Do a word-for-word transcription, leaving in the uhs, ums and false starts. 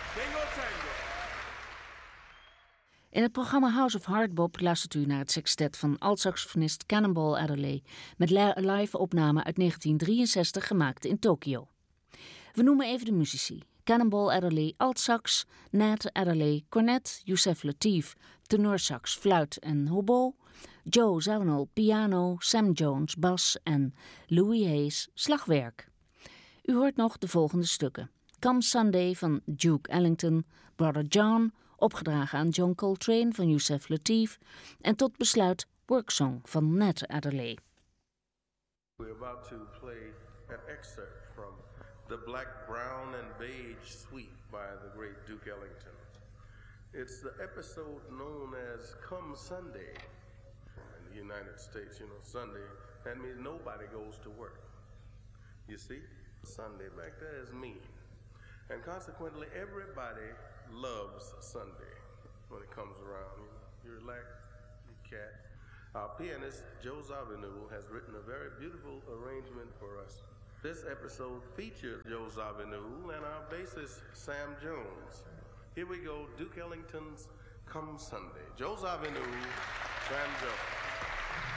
Bingo Tango. In het programma House of Hardbop luistert u naar het sextet van alt-saxofonist Cannonball Adderley met live opname uit negentien drieënzestig gemaakt in Tokio. We noemen even de muzici. Cannonball Adderley alt-sax, Nat Adderley cornet, Yusef Lateef tenorsax, fluit en hobo, Joe Zawinul piano, Sam Jones bas en Louis Hayes slagwerk. U hoort nog de volgende stukken. Come Sunday van Duke Ellington, Brother John, opgedragen aan John Coltrane van Yusef Lateef en tot besluit Worksong van Nat Adderley. We're about to play an excerpt from The Black, Brown, and Beige Suite by the great Duke Ellington. It's the episode known as Come Sunday. In the United States, you know, Sunday, that means nobody goes to work. You see, Sunday back there is mean. And consequently, everybody loves Sunday when it comes around. You know, you relax, you cat. Our pianist, Joe Zawinul, has written a very beautiful arrangement for us. This episode features Joe Zawinul and our bassist, Sam Jones. Here we go, Duke Ellington's Come Sunday. Joe Zawinul, Sam Jones.